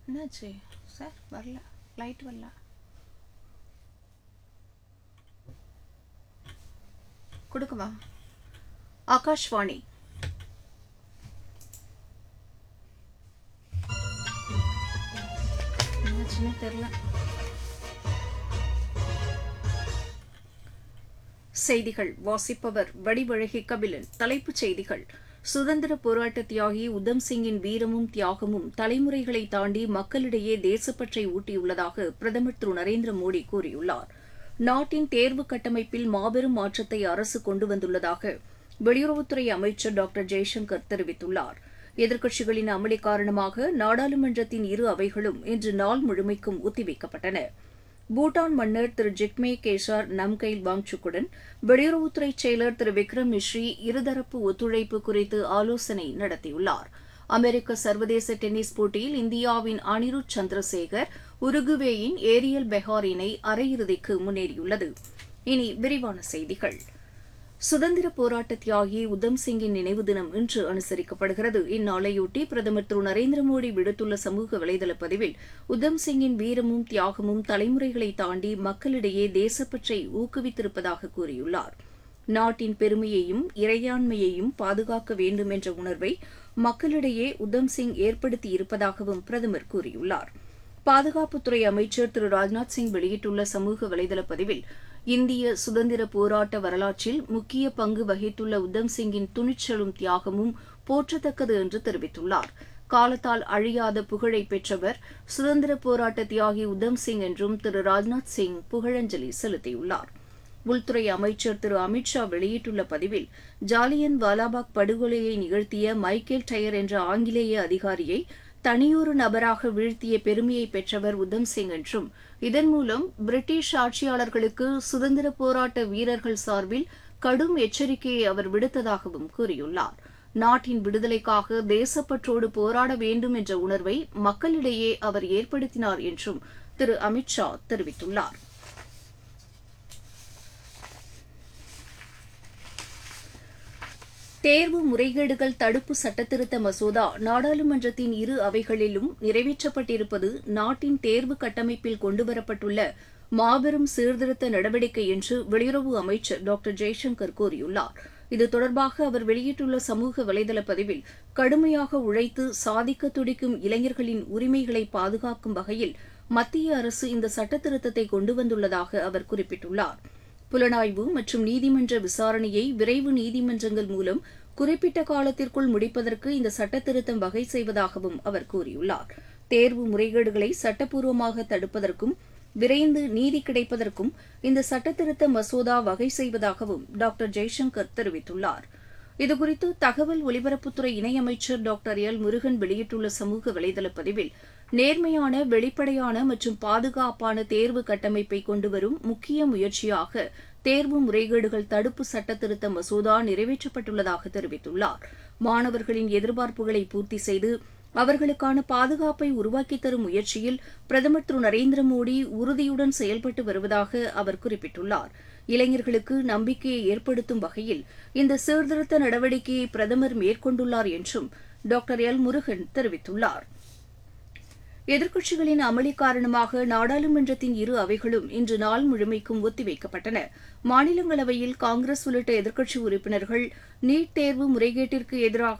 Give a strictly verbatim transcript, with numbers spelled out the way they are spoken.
என்னாச்சு சார்? வரல, லைட் வரல. கொடுக்கவா? ஆகாஷ்வாணி. என்னாச்சுன்னு தெரியல. செய்திகள் வாசிப்பவர் வடிவழகி கபிலன். தலைப்புச் செய்திகள்: சுதந்திர போராட்ட தியாகி உத்தம் சிங்கின் வீரமும் தியாகமும் தலைமுறைகளை தாண்டி மக்களிடையே தேசப்பற்றை ஊட்டியுள்ளதாக பிரதமர் திரு நரேந்திர மோடி கூறியுள்ளார். நாட்டின் தேர்வு கட்டமைப்பில் மாபெரும் மாற்றத்தை அரசு கொண்டு வந்துள்ளதாக வெளியுறவுத்துறை அமைச்சர் டாக்டர் ஜெய்சங்கர் தெரிவித்துள்ளார். எதிர்க்கட்சிகளின் அமளி காரணமாக நாடாளுமன்றத்தின் இரு அவைகளும் இன்று நாள் முழுமைக்கும் ஒத்திவைக்கப்பட்டன. பூட்டான் மன்னர் திரு ஜிக்மே கேசார் நம்கைல் வாங்சுக்குடன் வெளியுறவுத்துறை செயலர் திரு விக்ரம் மிஸ்ரி இருதரப்பு ஒத்துழைப்பு குறித்து ஆலோசனை நடத்தியுள்ளார். அமெரிக்க சர்வதேச டென்னிஸ் போட்டியில் இந்தியாவின் அனிருத் சந்திரசேகர் உருகுவேயின் ஏரியல் பெஹார் இணை அரையிறுதிக்கு முன்னேறியுள்ளது. இனி விரிவான செய்திகள். சுதந்திர போராட்ட தியாகி உத்தம் சிங்கின் நினைவு தினம் இன்று அனுசரிக்கப்படுகிறது. இந்நாளையொட்டி பிரதமர் திரு நரேந்திர மோடி விடுத்துள்ள சமூக வலைதள பதிவில் உத்தம் சிங்கின் வீரமும் தியாகமும் தலைமுறைகளை தாண்டி மக்களிடையே தேசப்பற்றை ஊக்குவித்திருப்பதாக கூறியுள்ளார். நாட்டின் பெருமையையும் இறையாண்மையையும் பாதுகாக்க வேண்டும் என்ற உணர்வை மக்களிடையே உத்தம் சிங் ஏற்படுத்தியிருப்பதாகவும் பிரதமர் கூறியுள்ளார். பாதுகாப்புத்துறை அமைச்சர் திரு ராஜ்நாத் சிங் வெளியிட்டுள்ள சமூக வலைதள பதிவில் இந்திய சுதந்திர போராட்ட வரலாற்றில் முக்கிய பங்கு வகித்துள்ள உத்தம் சிங்கின் துணிச்சலும் தியாகமும் போற்றத்தக்கது என்று தெரிவித்துள்ளார். காலத்தால் அழியாத புகழை பெற்றவர் சுதந்திர போராட்ட தியாகி உத்தம் சிங் என்றும் திரு ராஜ்நாத் சிங் புகழஞ்சலி செலுத்தியுள்ளார். உள்துறை அமைச்சர் திரு அமித் ஷா வெளியிட்டுள்ள பதிவில் ஜாலியன் வாலாபாக் படுகொலையை நிகழ்த்திய மைக்கேல் டயர் என்ற ஆங்கிலேய அதிகாரியை தனியொரு நபராக வீழ்த்திய பெருமையை பெற்றவர் உத்தம் சிங் என்றும், இதன் மூலம் பிரிட்டிஷ் ஆட்சியாளர்களுக்கு சுதந்திர போராட்ட வீரர்கள் சார்பில் கடும் எச்சரிக்கையை அவர் விடுத்ததாகவும் கூறியுள்ளார். நாட்டின் விடுதலைக்காக தேசப்பற்றோடு போராட வேண்டும் என்ற உணர்வை மக்களிடையே அவர் ஏற்படுத்தினார் என்றும் திரு அமித் ஷா தெரிவித்துள்ளார். தேர்வு முறைகேடுகள் தடுப்பு சட்டத்திருத்த மசோதா நாடாளுமன்றத்தின் இரு அவைகளிலும் நிறைவேற்றப்பட்டிருப்பது நாட்டின் தேர்வு கட்டமைப்பில் கொண்டுவரப்பட்டுள்ள மாபெரும் சீர்திருத்த நடவடிக்கை என்று வெளியுறவு அமைச்சர் டாக்டர் ஜெய்சங்கர் கூறியுள்ளார். இது தொடர்பாக அவர் வெளியிட்டுள்ள சமூக வலைதள பதிவில் கடுமையாக உழைத்து சாதிக்க துடிக்கும் இளைஞர்களின் உரிமைகளை பாதுகாக்கும் வகையில் மத்திய அரசு இந்த சட்டத்திருத்தத்தை கொண்டு வந்துள்ளதாக அவர் குறிப்பிட்டுள்ளார். புலனாய்வு மற்றும் நீதிமன்ற விசாரணையை விரைவு நீதிமன்றங்கள் மூலம் குறிப்பிட்ட காலத்திற்குள் முடிப்பதற்கு இந்த சட்டத்திருத்தம் வகை செய்வதாகவும் அவர் கூறியுள்ளார். தேர்வு முறைகேடுகளை சட்டப்பூர்வமாக தடுப்பதற்கும் விரைந்து நீதி கிடைப்பதற்கும் இந்த சட்டத்திருத்த மசோதா வகை செய்வதாகவும் டாக்டர் ஜெய்சங்கர் தெரிவித்துள்ளார். இதுகுறித்து தகவல் ஒலிபரப்புத்துறை இணையமைச்சர் டாக்டர் எல் முருகன் வெளியிட்டுள்ள சமூக வலைதள பதிவில் நேர்மையான, வெளிப்படையான மற்றும் பாதுகாப்பான தேர்வு கட்டமைப்பை கொண்டுவரும் முக்கிய முயற்சியாக தேர்வு முறைகேடுகள் தடுப்பு சட்டத்திருத்த மசோதா நிறைவேற்றப்பட்டுள்ளதாக தெரிவித்துள்ளார். மாணவர்களின் எதிர்பார்ப்புகளை பூர்த்தி செய்து அவர்களுக்கான பாதுகாப்பை உருவாக்கித் தரும் முயற்சியில் பிரதமர் திரு நரேந்திர மோடி உறுதியுடன் செயல்பட்டு வருவதாக அவர் குறிப்பிட்டுள்ளார். இளைஞர்களுக்கு நம்பிக்கையை ஏற்படுத்தும் வகையில் இந்த சீர்திருத்த நடவடிக்கையை பிரதமர் மேற்கொண்டுள்ளார் என்றும் டாக்டர் எல் முருகன் தெரிவித்துள்ளார். எதிர்க்கட்சிகளின் அமளி காரணமாக நாடாளுமன்றத்தின் இரு அவைகளும் இன்று நாள் முழுமைக்கும் ஒத்திவைக்கப்பட்டன. மாநிலங்களவையில் காங்கிரஸ் உள்ளிட்ட எதிர்க்கட்சி உறுப்பினர்கள் நீட் தேர்வு முறைகேட்டிற்கு எதிராக